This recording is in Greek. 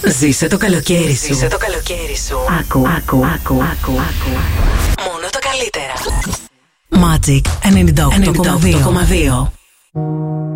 Ζήσε το καλοκαίρι σου. Ζήσε το καλοκαίρι σου. Άκου. Μόνο τα καλύτερα. Magic 98,2.